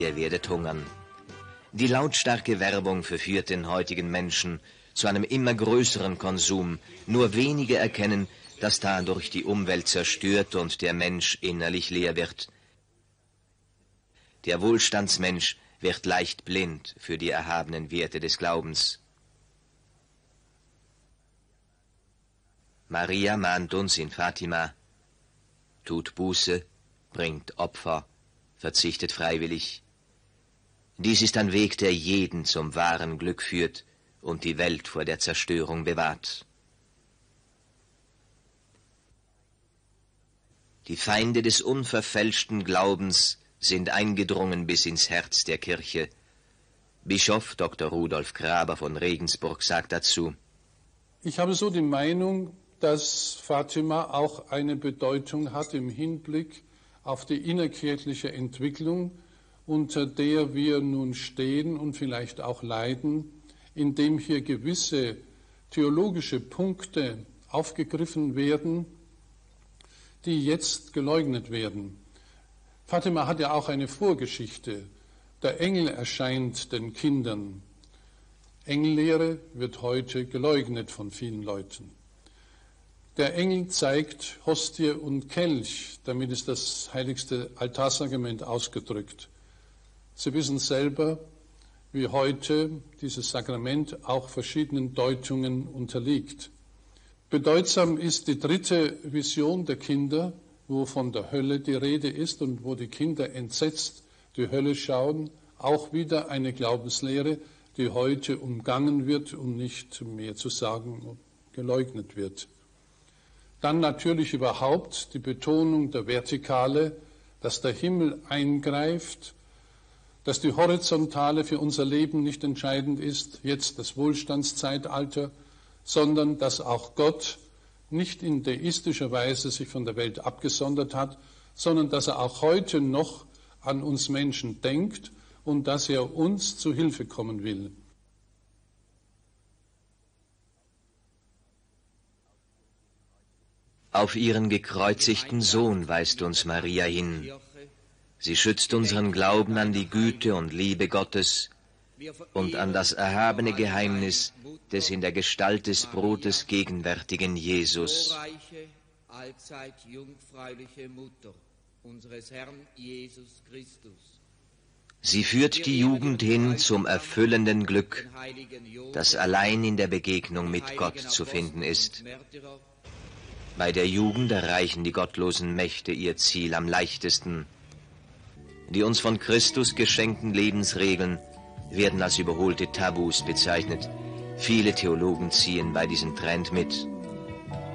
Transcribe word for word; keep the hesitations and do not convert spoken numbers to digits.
Ihr werdet hungern. Die lautstarke Werbung verführt den heutigen Menschen zu einem immer größeren Konsum. Nur wenige erkennen, dass dadurch die Umwelt zerstört und der Mensch innerlich leer wird. Der Wohlstandsmensch wird leicht blind für die erhabenen Werte des Glaubens. Maria mahnt uns in Fatima: Tut Buße, bringt Opfer, verzichtet freiwillig. Dies ist ein Weg, der jeden zum wahren Glück führt und die Welt vor der Zerstörung bewahrt. Die Feinde des unverfälschten Glaubens sind eingedrungen bis ins Herz der Kirche. Bischof Doktor Rudolf Graber von Regensburg sagt dazu: Ich habe so die Meinung, dass Fatima auch eine Bedeutung hat im Hinblick auf die innerkirchliche Entwicklung, unter der wir nun stehen und vielleicht auch leiden, indem hier gewisse theologische Punkte aufgegriffen werden, die jetzt geleugnet werden. Fatima hat ja auch eine Vorgeschichte. Der Engel erscheint den Kindern. Engellehre wird heute geleugnet von vielen Leuten. Der Engel zeigt Hostie und Kelch, damit ist das heiligste Altarsakrament ausgedrückt. Sie wissen selber, wie heute dieses Sakrament auch verschiedenen Deutungen unterliegt. Bedeutsam ist die dritte Vision der Kinder, wo von der Hölle die Rede ist und wo die Kinder entsetzt die Hölle schauen, auch wieder eine Glaubenslehre, die heute umgangen wird, um nicht mehr zu sagen, geleugnet wird. Dann natürlich überhaupt die Betonung der Vertikale, dass der Himmel eingreift, dass die Horizontale für unser Leben nicht entscheidend ist, jetzt das Wohlstandszeitalter, sondern dass auch Gott nicht in deistischer Weise sich von der Welt abgesondert hat, sondern dass er auch heute noch an uns Menschen denkt und dass er uns zu Hilfe kommen will. Auf ihren gekreuzigten Sohn weist uns Maria hin. Sie schützt unseren Glauben an die Güte und Liebe Gottes und an das erhabene Geheimnis des in der Gestalt des Brotes gegenwärtigen Jesus. Allzeit jungfräuliche Mutter unseres Herrn Jesus Christus. Sie führt die Jugend hin zum erfüllenden Glück, das allein in der Begegnung mit Gott zu finden ist. Bei der Jugend erreichen die gottlosen Mächte ihr Ziel am leichtesten. Die uns von Christus geschenkten Lebensregeln werden als überholte Tabus bezeichnet. Viele Theologen ziehen bei diesem Trend mit.